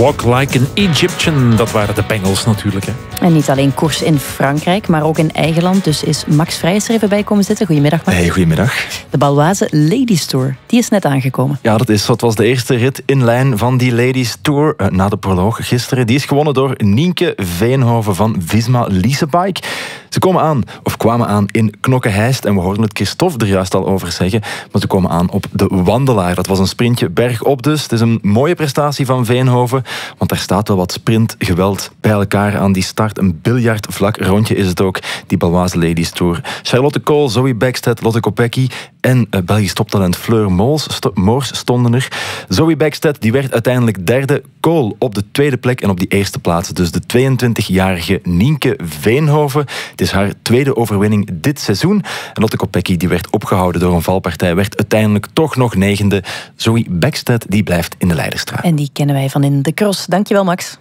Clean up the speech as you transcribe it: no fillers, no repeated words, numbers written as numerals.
Walk Like an Egyptian, dat waren de Bengals natuurlijk. Hè. En niet alleen koers in Frankrijk, maar ook in eigen land. Dus is Max Vrijs er even bij komen zitten. Goedemiddag, Max. Hey, goedemiddag. De Baloise Ladies Tour, die is net aangekomen. Ja, dat was de eerste rit in lijn van die Ladies Tour na de proloog gisteren. Die is gewonnen door Nienke Veenhoven van Visma Leasebike. Ze kwamen aan in Knokke-Heist en we hoorden het Christophe er juist al over zeggen, maar ze komen aan op de Wandelaar. Dat was een sprintje bergop dus. Het is een mooie prestatie van Veenhoven, want daar staat wel wat sprintgeweld bij elkaar aan die start. Een biljartvlak rondje is het ook, die Baloise Ladies Tour. Charlotte Kool, Zoe Bäckstedt, Lotte Kopecky en Belgisch toptalent Fleur Moors stonden er. Zoe Bäckstedt die werd uiteindelijk derde, Kool op de tweede plek en op die eerste plaats dus de 22-jarige Nienke Veenhoven. Het is haar tweede overwinning dit seizoen. En Lotte Kopecky die werd opgehouden door een valpartij, werd uiteindelijk toch nog negende. Zoe Bäckstedt die blijft in de leidersstraat. En die kennen wij van in de cross. Dankjewel, Max.